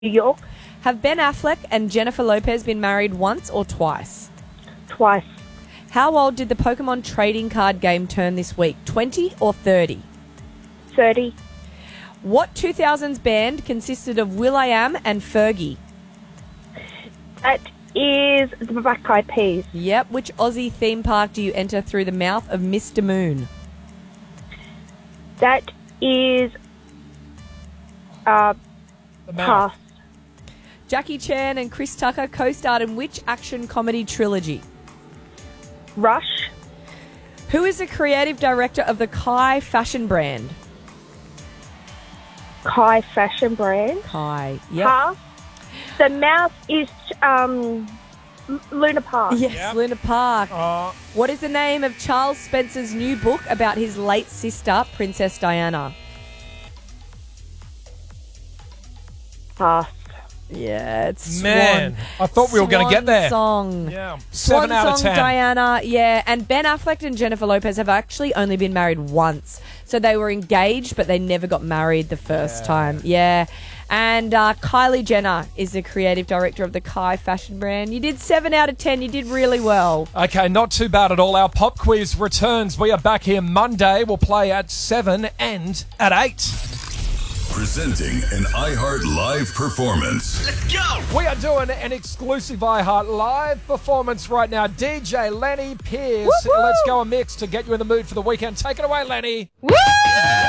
York. Have Ben Affleck and Jennifer Lopez been married once or twice? Twice. How old did the Pokemon trading card game turn this week? 20 or 30? 30. What 2000s band consisted of will.i.am and Fergie? That is the Black Eyed Peas. Yep. Which Aussie theme park do you enter through the mouth of Mr. Moon? That is The mouth. pass. Jackie Chan and Chris Tucker co-starred in which action comedy trilogy? Rush. Who is the creative director of the Kai fashion brand? Kai fashion brand. Kai. Yep. Pass. The mouth is Luna Park. Yes, Yep. Luna Park. Oh, What is the name of Charles Spencer's new book about his late sister, Princess Diana? Pass. Yeah, it's man. Swan. I thought we were going to get Swan there. Song. Yeah. Swan 7 out of Song, 10. Diana, yeah. And Ben Affleck and Jennifer Lopez have actually only been married once. So they were engaged, but they never got married the first time. Yeah. And Kylie Jenner is the creative director of the Kai fashion brand. You did 7 out of 10. You did really well. Okay, not too bad at all. Our pop quiz returns. We are back here Monday. We'll play at 7 and at 8. Presenting an iHeart Live performance. Let's go! We are doing an exclusive iHeart Live performance right now. DJ Lenny Pierce. Woo-hoo! Let's go a mix to get you in the mood for the weekend. Take it away, Lenny. Woo!